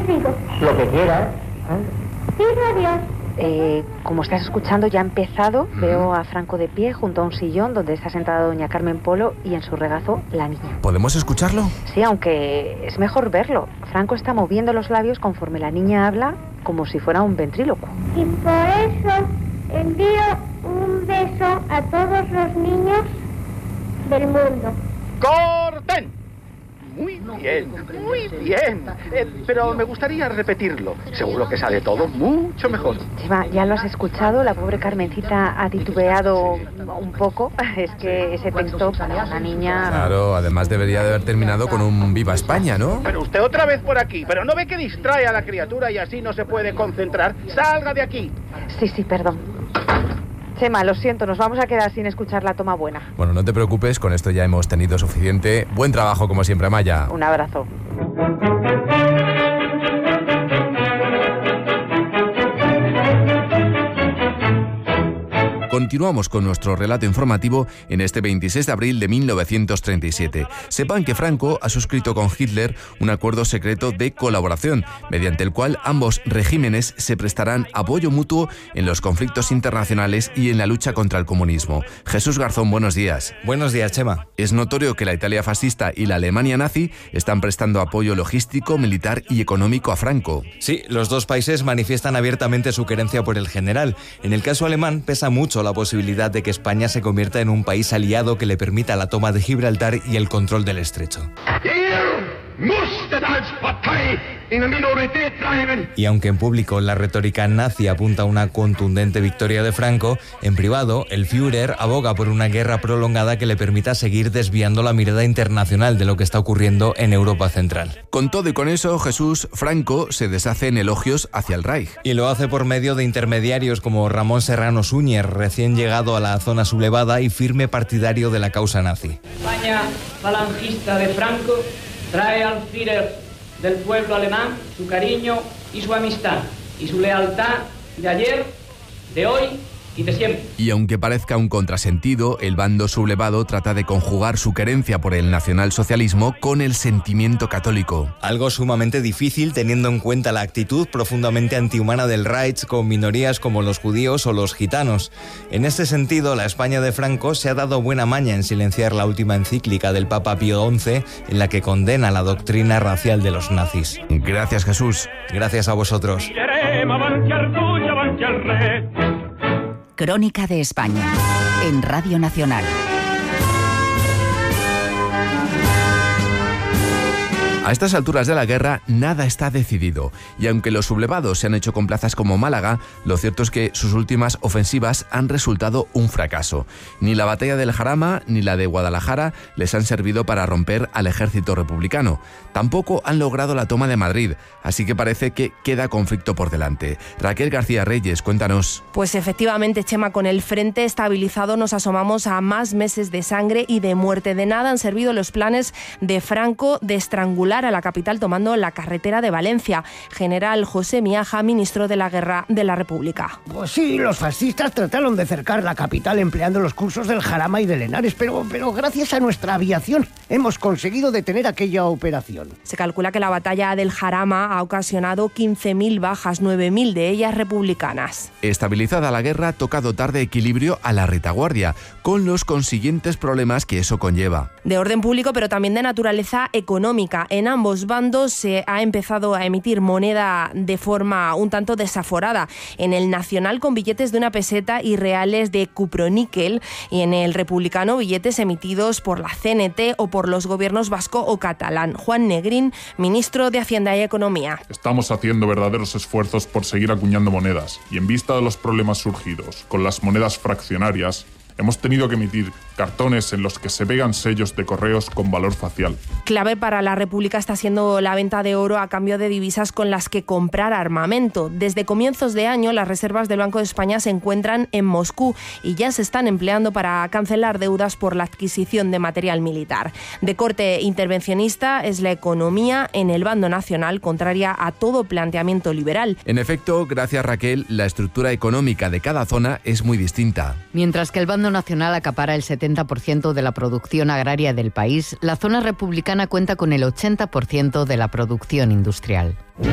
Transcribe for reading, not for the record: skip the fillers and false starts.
sigo? Lo que quieras. Sí, adiós. Como estás escuchando, ya ha empezado. Veo a Franco de pie junto a un sillón donde está sentada doña Carmen Polo y en su regazo la niña. ¿Podemos escucharlo? Sí, aunque es mejor verlo. Franco está moviendo los labios conforme la niña habla, como si fuera un ventrílocuo. Y por eso envío un beso a todos los niños del mundo. ¡Corten! Muy bien, muy bien. Pero me gustaría repetirlo. Seguro que sale todo mucho mejor. Chema, ya lo has escuchado. La pobre Carmencita ha titubeado un poco. Es que ese texto para una niña... Claro, además debería de haber terminado con un Viva España, ¿no? Pero usted otra vez por aquí. ¿Pero no ve que distrae a la criatura y así no se puede concentrar? ¡Salga de aquí! Sí, perdón. Chema, lo siento, nos vamos a quedar sin escuchar la toma buena. Bueno, no te preocupes, con esto ya hemos tenido suficiente. Buen trabajo, como siempre, Amaya. Un abrazo. Continuamos con nuestro relato informativo en este 26 de abril de 1937. Sepan que Franco ha suscrito con Hitler un acuerdo secreto de colaboración, mediante el cual ambos regímenes se prestarán apoyo mutuo en los conflictos internacionales y en la lucha contra el comunismo. Jesús Garzón, buenos días. Buenos días, Chema. Es notorio que la Italia fascista y la Alemania nazi están prestando apoyo logístico, militar y económico a Franco. Sí, los dos países manifiestan abiertamente su querencia por el general. En el caso alemán pesa mucho la posibilidad de que España se convierta en un país aliado que le permita la toma de Gibraltar y el control del estrecho. Y aunque en público la retórica nazi apunta a una contundente victoria de Franco, en privado el Führer aboga por una guerra prolongada que le permita seguir desviando la mirada internacional de lo que está ocurriendo en Europa Central. Con todo y con eso, Jesús, Franco se deshace en elogios hacia el Reich. Y lo hace por medio de intermediarios como Ramón Serrano Súñer, recién llegado a la zona sublevada y firme partidario de la causa nazi. España falangista de Franco trae al Führer del pueblo alemán su cariño y su amistad y su lealtad de ayer, de hoy y de siempre. Y aunque parezca un contrasentido, el bando sublevado trata de conjugar su querencia por el nacionalsocialismo con el sentimiento católico. Algo sumamente difícil teniendo en cuenta la actitud profundamente antihumana del Reich con minorías como los judíos o los gitanos. En este sentido, la España de Franco se ha dado buena maña en silenciar la última encíclica del Papa Pío XI en la que condena la doctrina racial de los nazis. Gracias, Jesús. Gracias a vosotros. Crónica de España, en Radio Nacional. A estas alturas de la guerra, nada está decidido, y aunque los sublevados se han hecho con plazas como Málaga, lo cierto es que sus últimas ofensivas han resultado un fracaso. Ni la batalla del Jarama ni la de Guadalajara les han servido para romper al ejército republicano. Tampoco han logrado la toma de Madrid, así que parece que queda conflicto por delante. Raquel García Reyes, cuéntanos. Pues efectivamente, Chema, con el frente estabilizado nos asomamos a más meses de sangre y de muerte. De nada han servido los planes de Franco de estrangular a la capital tomando la carretera de Valencia. General José Miaja, ministro de la Guerra de la República. Pues sí, los fascistas trataron de cercar la capital empleando los cursos del Jarama y del Henares, pero gracias a nuestra aviación hemos conseguido detener aquella operación. Se calcula que la batalla del Jarama ha ocasionado 15.000 bajas, 9.000 de ellas republicanas. Estabilizada la guerra, toca dotar de equilibrio a la retaguardia, con los consiguientes problemas que eso conlleva. De orden público, pero también de naturaleza económica. En ambos bandos se ha empezado a emitir moneda de forma un tanto desaforada. En el nacional con billetes de 1 peseta y reales de cuproníquel, y en el republicano billetes emitidos por la CNT o por los gobiernos vasco o catalán. Juan Negrín, ministro de Hacienda y Economía. Estamos haciendo verdaderos esfuerzos por seguir acuñando monedas y en vista de los problemas surgidos con las monedas fraccionarias, hemos tenido que emitir cartones en los que se pegan sellos de correos con valor facial. Clave para la República está siendo la venta de oro a cambio de divisas con las que comprar armamento. Desde comienzos de año, las reservas del Banco de España se encuentran en Moscú y ya se están empleando para cancelar deudas por la adquisición de material militar. De corte intervencionista es la economía en el bando nacional, contraria a todo planteamiento liberal. En efecto, gracias Raquel, la estructura económica de cada zona es muy distinta. Mientras que el bando nacional acapara el 70% de la producción agraria del país, la zona republicana cuenta con el 80% de la producción industrial.